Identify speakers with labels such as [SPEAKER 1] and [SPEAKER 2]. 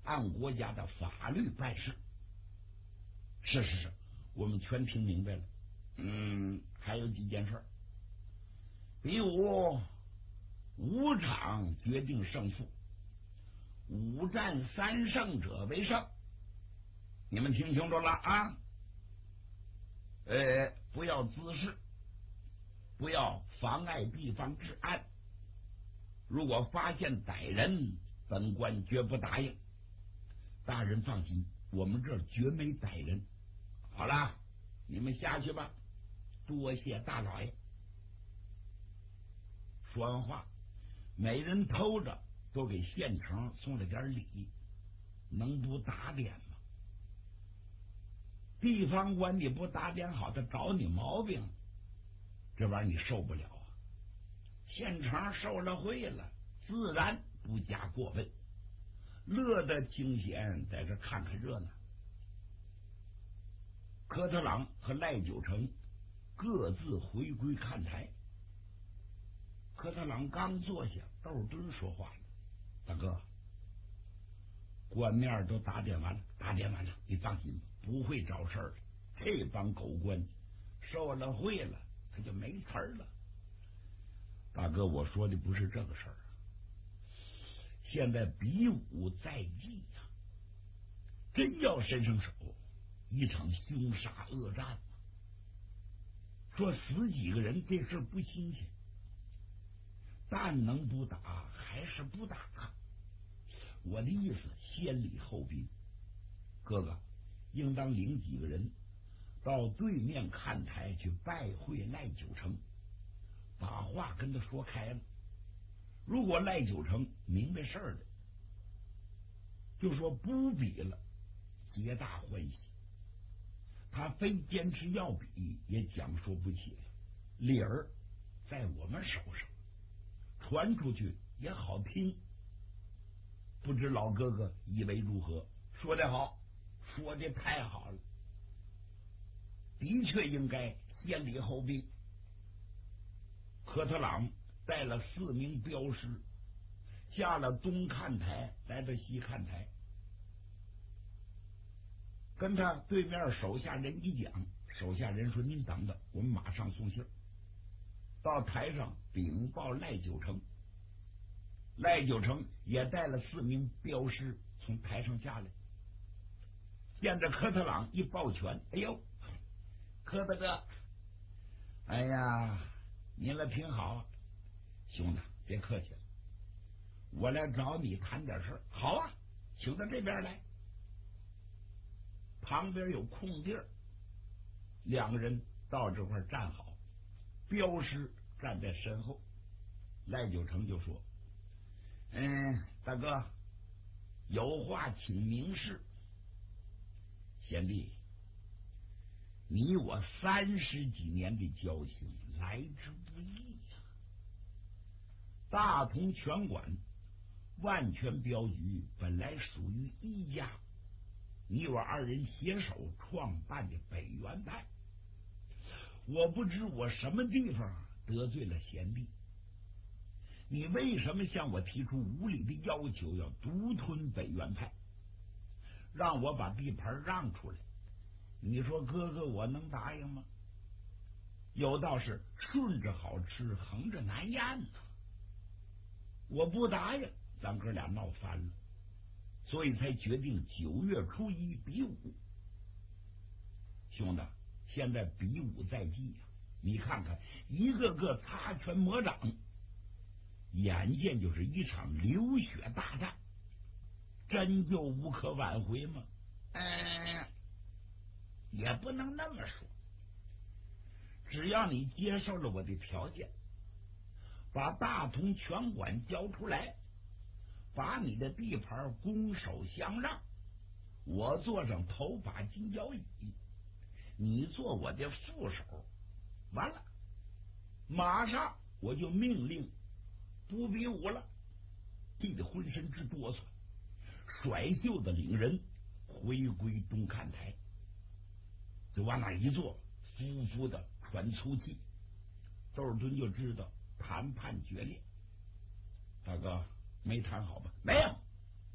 [SPEAKER 1] 按国家的法律办事。是，我们全听明白了。还有几件事，比武5场决定胜负，5战3胜者为胜。你们听清楚了啊？不要滋事，不要妨碍地方治安。如果发现歹人，本官绝不答应。大人放心，我们这儿绝没歹人。好了，你们下去吧。多谢大老爷。说完话，每人偷着都给县城送了点礼，能不打点吗？地方官你不打点好，他找你毛病，这玩意儿你受不了啊。县城受了贿了，自然不加过问，乐得清闲，在这看看热闹。科特朗和赖九成各自回归看台。科特朗刚坐下，窦敦说话了：“大哥，官面都打点完了，你放心吧，不会找事儿的。这帮狗官受了贿了，他就没词儿了。大哥，我说的不是这个事儿。现在比武在即呀，真要伸上手，一场凶杀恶战。说死几个人这事不新鲜，但能不打还是不打。我的意思，先礼后兵。哥哥应当领几个人到对面看台去拜会赖九成，把话跟他说开了。如果赖九成明白事儿的，就说不比了，皆大欢喜。他非坚持要比，也讲说不起了。理儿在我们手上，传出去也好听。不知老哥哥以为如何？说得好，说的太好了，的确应该先礼后兵。科特朗带了4名镖师，下了东看台，来到西看台，跟他对面手下人一讲，手下人说：“您等等，我们马上送信。”到台上禀报赖九成，赖九成也带了4名镖师从台上下来，见着科特朗一抱拳：“哎呦，科大哥，哎呀，您来挺好，兄弟别客气了，我来找你谈点事。好啊，请到这边来。”旁边有空地儿，2个人到这块站好，镖师站在身后。赖九成就说：“大哥，有话请明示。贤弟，你我30几年的交情，来之不易呀。大同拳馆、万全镖局本来属于一家，你我2人携手创办的北元派，我不知我什么地方得罪了贤弟，你为什么向我提出无理的要求，要独吞北元派，让我把地盘让出来？你说哥哥我能答应吗？有道是顺着好吃，横着难咽呢。我不答应，咱哥俩闹翻了，所以才决定9月初1比武。兄弟，现在比武在即呀，你看看一个个擦拳磨掌，眼见就是一场流血大战，真就无可挽回吗？也不能那么说。只要你接受了我的条件，把大同拳馆交出来，把你的地盘拱手相让，我坐上头把金交椅，你做我的副手，完了马上我就命令不比武了。气得浑身直哆嗦，甩袖子领人回归东看台，就往那一坐，呼呼的喘粗气。窦敦就知道谈判决裂。大哥没谈好吧？没有，